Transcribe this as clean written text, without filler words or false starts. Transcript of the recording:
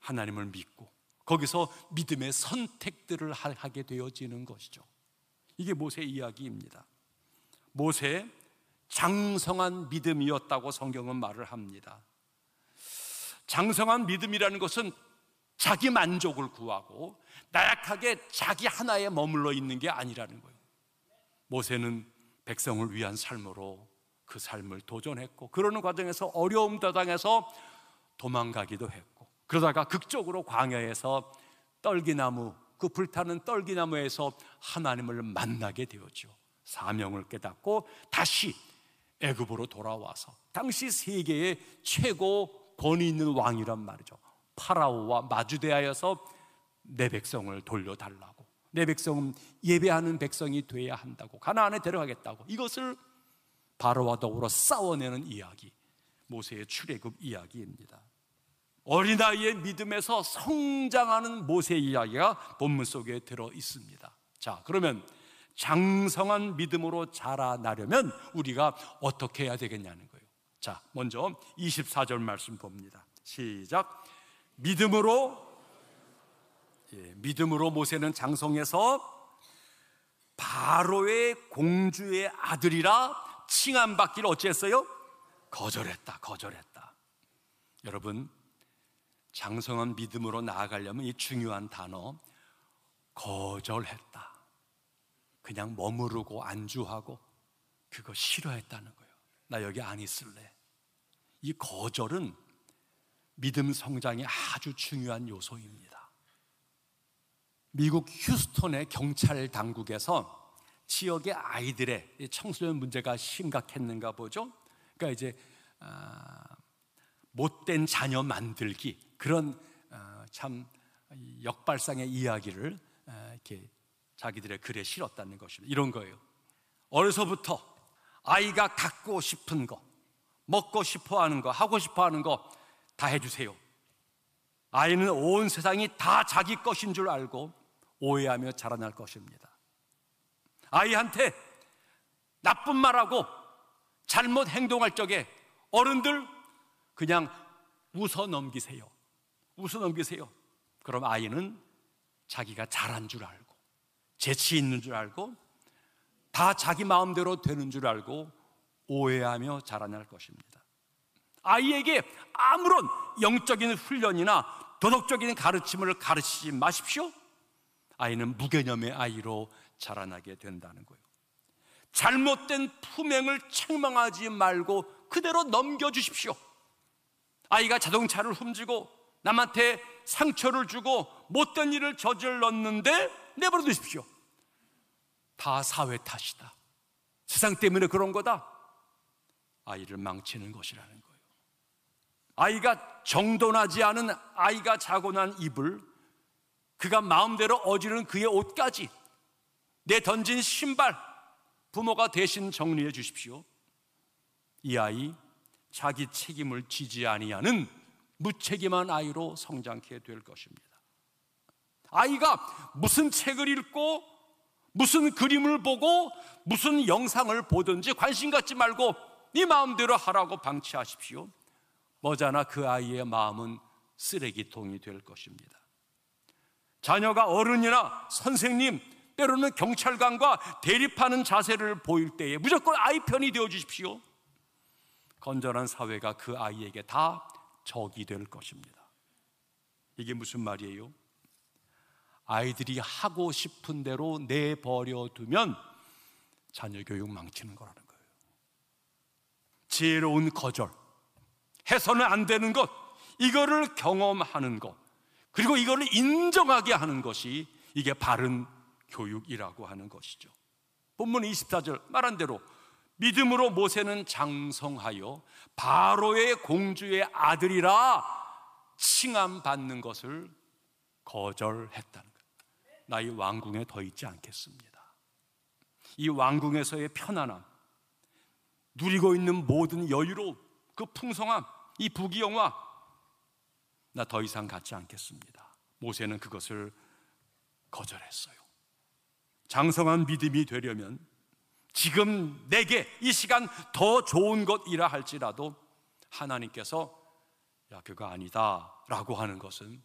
하나님을 믿고 거기서 믿음의 선택들을 하게 되어지는 것이죠. 이게 모세의 이야기입니다. 모세의 장성한 믿음이었다고 성경은 말을 합니다. 장성한 믿음이라는 것은 자기 만족을 구하고 나약하게 자기 하나에 머물러 있는 게 아니라는 거예요. 모세는 백성을 위한 삶으로 그 삶을 도전했고, 그러는 과정에서 어려움도 당해서 도망가기도 했고, 그러다가 극적으로 광야에서 떨기나무, 그 불타는 떨기나무에서 하나님을 만나게 되었죠. 사명을 깨닫고 다시 애굽으로 돌아와서 당시 세계의 최고 권위 있는 왕이란 말이죠. 파라오와 마주대하여서 내 백성을 돌려달라고, 내 백성은 예배하는 백성이 돼야 한다고, 가나안에 데려가겠다고, 이것을 바로와 더불어 싸워내는 이야기, 모세의 출애굽 이야기입니다. 어린아이의 믿음에서 성장하는 모세의 이야기가 본문 속에 들어 있습니다. 자, 그러면 장성한 믿음으로 자라나려면 우리가 어떻게 해야 되겠냐는 거예요. 자, 먼저 24절 말씀 봅니다. 시작. 믿음으로 모세는 장성해서 바로의 공주의 아들이라 칭함받기를 어찌했어요? 거절했다. 여러분, 장성한 믿음으로 나아가려면 이 중요한 단어 거절했다, 그냥 머무르고 안주하고 그거 싫어했다는 거예요. 나 여기 안 있을래. 이 거절은 믿음 성장의 아주 중요한 요소입니다. 미국 휴스턴의 경찰 당국에서 지역의 아이들의 청소년 문제가 심각했는가 보죠. 그러니까 이제 못된 자녀 만들기, 그런 참 역발상의 이야기를 이렇게 자기들의 글에 실었다는 것입니다. 이런 거예요. 어려서부터 아이가 갖고 싶은 거, 먹고 싶어 하는 거, 하고 싶어 하는 거 다 해주세요. 아이는 온 세상이 다 자기 것인 줄 알고 오해하며 자라날 것입니다. 아이한테 나쁜 말하고 잘못 행동할 적에 어른들 그냥 웃어 넘기세요. 그럼 아이는 자기가 잘한 줄 알고 재치 있는 줄 알고 다 자기 마음대로 되는 줄 알고 오해하며 자라날 것입니다. 아이에게 아무런 영적인 훈련이나 도덕적인 가르침을 가르치지 마십시오. 아이는 무개념의 아이로 자라나게 된다는 거예요. 잘못된 품행을 책망하지 말고 그대로 넘겨주십시오. 아이가 자동차를 훔치고 남한테 상처를 주고 못된 일을 저질렀는데 내버려 두십시오. 다 사회 탓이다, 세상 때문에 그런 거다. 아이를 망치는 것이라는 거예요. 아이가 정돈하지 않은 아이가 자고 난 이불, 그가 마음대로 어지른 그의 옷까지, 내 던진 신발, 부모가 대신 정리해 주십시오. 이 아이 자기 책임을 지지 아니하는 무책임한 아이로 성장케 될 것입니다. 아이가 무슨 책을 읽고 무슨 그림을 보고 무슨 영상을 보든지 관심 갖지 말고 네 마음대로 하라고 방치하십시오. 머지않아 그 아이의 마음은 쓰레기통이 될 것입니다. 자녀가 어른이나 선생님, 때로는 경찰관과 대립하는 자세를 보일 때에 무조건 아이 편이 되어 주십시오. 건전한 사회가 그 아이에게 다 적이 될 것입니다. 이게 무슨 말이에요? 아이들이 하고 싶은 대로 내버려 두면 자녀 교육 망치는 거라는 거예요. 지혜로운 거절, 해서는 안 되는 것, 이거를 경험하는 것, 그리고 이거를 인정하게 하는 것이 이게 바른 교육이라고 하는 것이죠. 본문 24절 말한 대로 믿음으로 모세는 장성하여 바로의 공주의 아들이라 칭함받는 것을 거절했다는 거예요. 나 이 왕궁에 더 있지 않겠습니다. 이 왕궁에서의 편안함, 누리고 있는 모든 여유로움, 그 풍성함, 이 부귀영화, 나 더 이상 갖지 않겠습니다. 모세는 그것을 거절했어요. 장성한 믿음이 되려면 지금 내게 이 시간 더 좋은 것이라 할지라도 하나님께서 야, 그거 아니다 라고 하는 것은